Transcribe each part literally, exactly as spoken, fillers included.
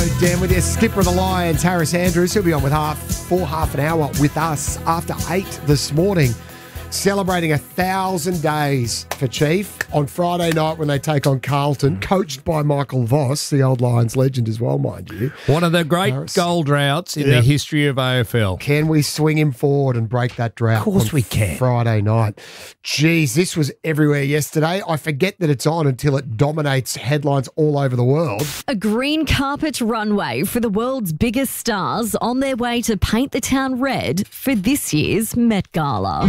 Dan with you, skipper of the Lions, Harris Andrews. He'll be on with half for half an hour with us after eight this morning, celebrating a thousand days for Chief on Friday night when they take on Carlton, coached by Michael Voss, the old Lions legend as well, mind you. One of the great Harris. goal droughts in Yep. the history of A F L. Can we swing him forward and break that drought? Of course on we can. Friday night. Jeez, this was everywhere yesterday. I forget that it's on until it dominates headlines all over the world. A green carpet runway for the world's biggest stars on their way to paint the town red for this year's Met Gala.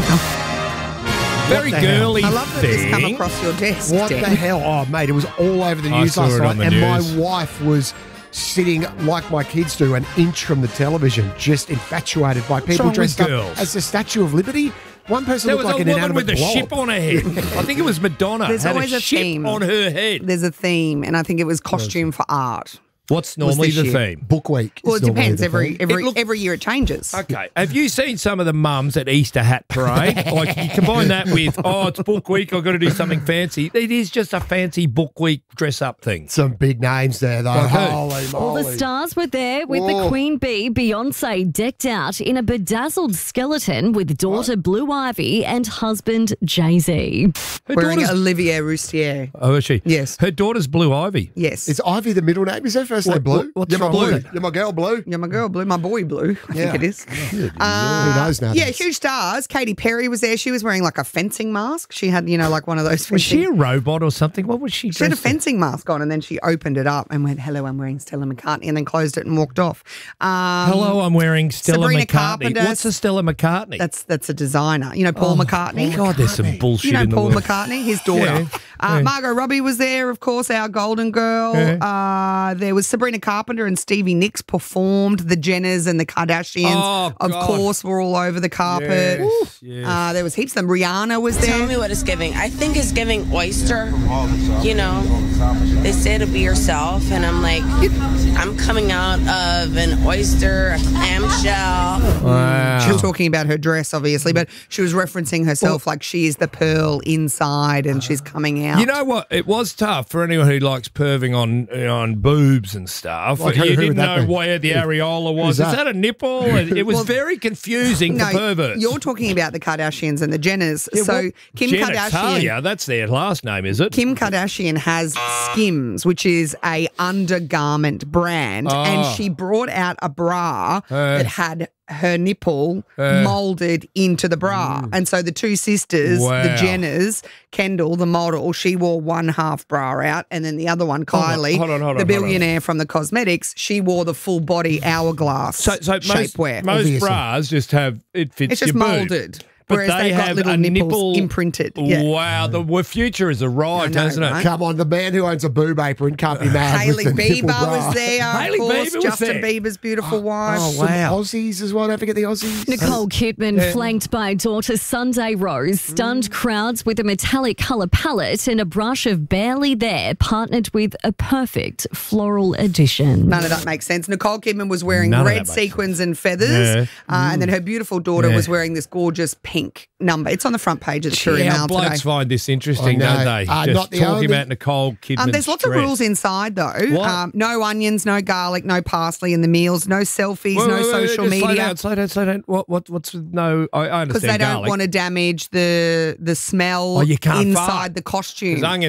Very the hell? girly I love that this come thing. across your desk, What Dan. the hell? Oh, mate, it was all over the I news saw last it night. on the And news. my wife was sitting, like my kids do, an inch from the television, just infatuated by people wrong with dressed up girls? as the Statue of Liberty. One person There looked was like a an woman inanimate with a blob. ship on her head. I think it was Madonna. There's had always a a ship theme. on her head. There's a theme, and I think it was costume for art. What's normally this the year? theme? Book week. Well, is it normally depends. the Every thing. every It look- every year it changes. Okay. Have you seen some of the mums at Easter hat parade? Like you combine that with, oh, it's book week, I've got to do something fancy. It is just a fancy book week dress up thing. Some big names there, though. Like who? Holy All the moly. stars were there with Whoa. the Queen Bee, Beyonce, decked out in a bedazzled skeleton with daughter Blue Ivy and husband Jay-Z. Her Wearing daughter's, Olivier Roustier. oh, is she? Yes. Her daughter's Blue Ivy. Yes. Is Ivy the middle name? Is her first name What- Blue? what- what's You're my wrong Blue. with it? You're my girl, Blue. You're my girl, Blue. My boy, Blue. I Yeah. think it is. Who Uh, knows nowadays? Yeah, huge stars. Katy Perry was there. She was wearing like a fencing mask. She had, you know, like one of those. Was she a fencing- robot or something? What was she? She had a dressed as? fencing mask on, and then she opened it up and went, "Hello, I'm wearing Stella McCartney," and then closed it and walked off. Um, Hello, I'm wearing Stella Sabrina McCartney. Carpenter. What's a Stella McCartney? That's that's a designer. You know, Paul McCartney. God, there's some bullshit You know in the Paul world. McCartney, his daughter. Yeah, Uh, yeah. Margot Robbie was there, of course, our golden girl. Yeah. Uh, there was Sabrina Carpenter and Stevie Nicks performed. The Jenners and the Kardashians, Oh, of God. course, were all over the carpet. Yes, yes. Uh, there was heaps of them. Rihanna was there. Tell me what it's giving. I think it's giving oyster. You know, they say to be yourself, and I'm like, I'm coming out of an oyster, a clamshell. Wow. She was talking about her dress, obviously, but she was referencing herself like she is the pearl inside and she's coming out. You know what? It was tough for anyone who likes perving on you know, on boobs and stuff. Like who- you who didn't would that know be? where the areola was. Who's Is that? that a nipple? It, it was Well, very confusing no, for perverts. you're talking about the Kardashians and the Jenners. Yeah, so what- Kim Genitalia, Kardashian. that's their last name, is it? Kim Kardashian has Skims, which is a undergarment brand, Oh. and she brought out a bra Uh. that had her nipple Uh. molded into the bra. And so the two sisters, Wow. the Jenners, Kendall, the model, she wore one half bra out, and then the other one, Hold on, Kylie, hold on, hold on, the hold on. billionaire from the cosmetics, she wore the full body hourglass So, so most, shapewear. most Obviously. bras just have, it fits It's just your boob. molded. But Whereas they they've got have little a nipples nipple imprinted. Yeah. Wow, the w- future has arrived, I know, hasn't it? right? Come on, the man who owns a boob apron can't be mad. Hailey with the nipple Bieber bra. was there, Hailey of course. Bieber was Justin there. Bieber's beautiful wife. Oh, Some wow. Aussies as well. Don't forget the Aussies. Nicole Kidman, flanked by daughter Sunday Rose, stunned crowds with a metallic colour palette and a brush of Barely There, partnered with a perfect floral addition. None of that makes sense. Nicole Kidman was wearing None of red that makes sequins and feathers, Yeah. uh, and then her beautiful daughter Yeah. was wearing this gorgeous pink number. It's on the front page of the Courier Yeah, Mail blokes today. find this interesting, I know. don't they? Uh, Just not the talking only- about Nicole Kidman's Um, there's lots of dress. rules inside, though. What? Um, no onions, no garlic, no parsley in the meals, no selfies, Wait, no wait, wait, social just Slow media. down, slow down, slow down. What, what, what's with no? I, I Because understand they don't garlic. want to damage the the smell Oh, you can't inside fart. the costume. 'Cause onions